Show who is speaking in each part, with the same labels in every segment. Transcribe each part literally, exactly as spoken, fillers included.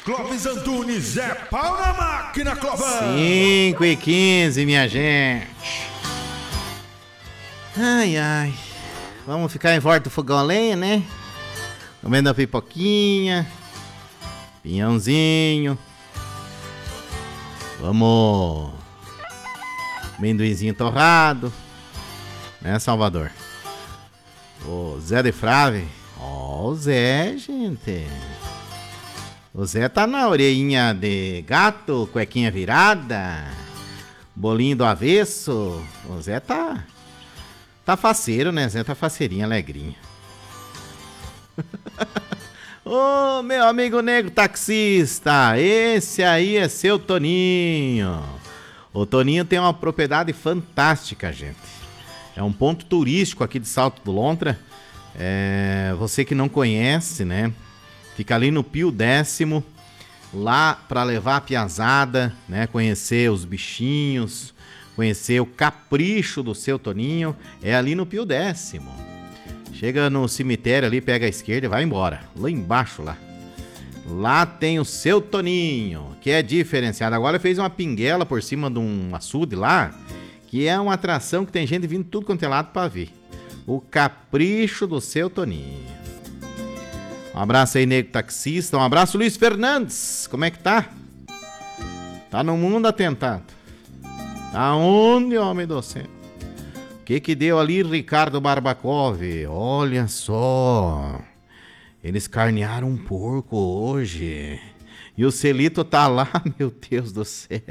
Speaker 1: Clóvis Antunes é pau na máquina, Clóvis!
Speaker 2: cinco e quinze, minha gente. Ai, ai. Vamos ficar em volta do fogão a lenha, né? Comendo a pipoquinha. Pinhãozinho. Vamos. Amendoinzinho torrado. Né, Salvador? O Zé de Frave. Ó, o Zé, gente. O Zé tá na orelhinha de gato, cuequinha virada, bolinho do avesso. O Zé tá... Tá faceiro, né? Zé tá faceirinho, alegrinho. Ô, oh, meu amigo negro taxista, esse aí é seu Toninho. O Toninho tem uma propriedade fantástica, gente. É um ponto turístico aqui de Salto do Lontra. É... Você que não conhece, né? Fica ali no Pio Décimo, lá para levar a piazada, né? Conhecer os bichinhos, conhecer o capricho do seu Toninho, é ali no Pio Décimo. Chega no cemitério ali, pega a esquerda e vai embora, lá embaixo lá. Lá tem o seu Toninho, que é diferenciado. Agora fez uma pinguela por cima de um açude lá, que é uma atração que tem gente vindo tudo quanto é lado para ver. O capricho do seu Toninho. Um abraço aí, nego taxista. Um abraço, Luiz Fernandes. Como é que tá? Tá no mundo atentado. Aonde, homem do céu? O que que deu ali, Ricardo Barbakov? Olha só. Eles carnearam um porco hoje. E o Celito tá lá, meu Deus do céu.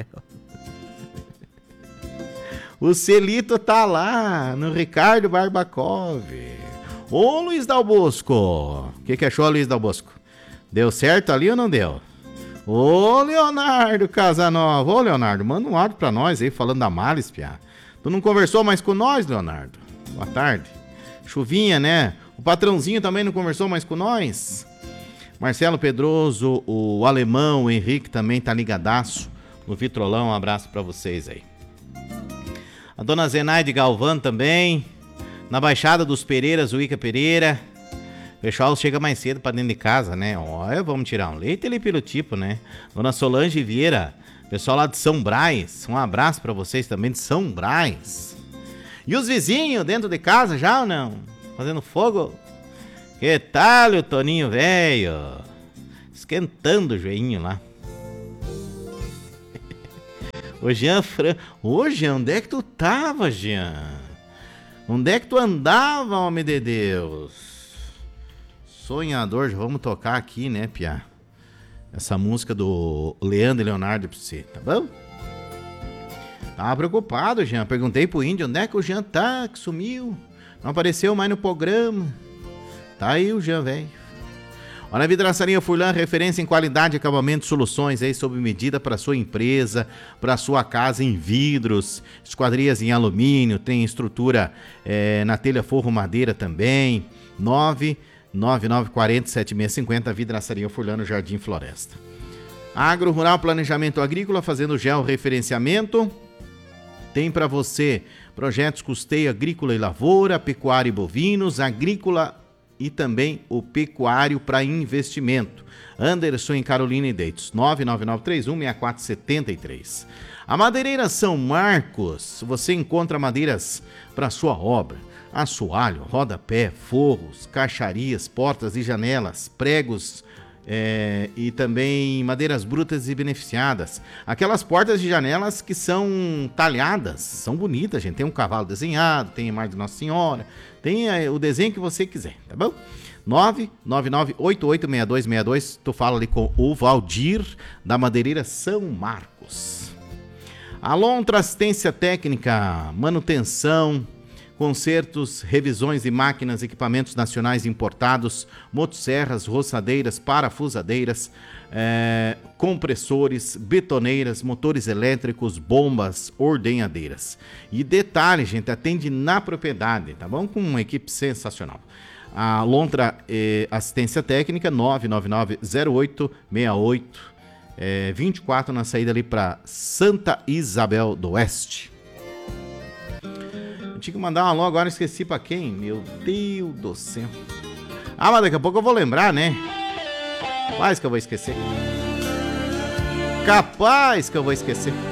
Speaker 2: O Celito tá lá, no Ricardo Barbakov. Ô, Luiz Dal Bosco, o que, que achou, Luiz Dal Bosco? Deu certo ali ou não deu? Ô, Leonardo Casanova. Ô, Leonardo, manda um áudio pra nós aí, falando da Males, piá. Tu não conversou mais com nós, Leonardo? Boa tarde. Chuvinha, né? O patrãozinho também não conversou mais com nós? Marcelo Pedroso, o Alemão, o Henrique também tá ligadaço no Vitrolão. Um abraço pra vocês aí. A dona Zenaide Galvão também. Na Baixada dos Pereiras, o Ica Pereira. O pessoal chega mais cedo pra dentro de casa, né? Olha, vamos tirar um leite ali pelo tipo, né? Dona Solange Vieira, pessoal lá de São Brás. Um abraço pra vocês também de São Brás. E os vizinhos dentro de casa já ou não? Fazendo fogo? Que tal o Toninho velho? Esquentando o joelhinho lá. Ô Jean Fran... Ô Jean, onde é que tu tava, Jean? Onde é que tu andava, homem de Deus? Sonhador, já vamos tocar aqui, né, piá? Essa música do Leandro e Leonardo pra você, tá bom? Tava preocupado, Jean. Perguntei pro índio onde é que o Jean tá, que sumiu. Não apareceu mais no programa. Tá aí o Jean, velho. Olha, a Vidraçaria Furlan, referência em qualidade, acabamento, soluções aí sob medida para sua empresa, para sua casa em vidros, esquadrias em alumínio, tem estrutura é, na telha forro madeira também. nove nove nove quatro zero sete seis cinco zero, Vidraçaria Furlan, no Jardim Floresta. Agro Rural Planejamento Agrícola, fazendo georreferenciamento. Tem para você projetos custeio agrícola e lavoura, pecuária e bovinos, agrícola e também o pecuário para investimento. Anderson e Carolina e Deitos, nove nove nove três um seis quatro sete três. A Madeireira São Marcos, você encontra madeiras para sua obra. Assoalho, rodapé, forros, caixarias, portas e janelas, pregos é, e também madeiras brutas e beneficiadas. Aquelas portas e janelas que são talhadas, são bonitas, gente. Tem um cavalo desenhado, tem a imagem de Nossa Senhora, tem o desenho que você quiser, tá bom? nove nove nove oito oito seis dois seis dois, tu fala ali com o Valdir, da Madeireira São Marcos. A Lontra Assistência Técnica, manutenção, consertos, revisões de máquinas, equipamentos nacionais importados, motosserras, roçadeiras, parafusadeiras, é, compressores, betoneiras, motores elétricos, bombas, ordenhadeiras. E detalhe, gente, atende na propriedade, tá bom? Com uma equipe sensacional. A Lontra eh, Assistência Técnica, nove nove nove zero oito seis oito é, vinte e quatro, na saída ali para Santa Isabel do Oeste. Eu tinha que mandar um alô agora, esqueci pra quem? Meu Deus do céu. Ah, mas daqui a pouco eu vou lembrar, né? Quase que eu vou esquecer. Capaz que eu vou esquecer.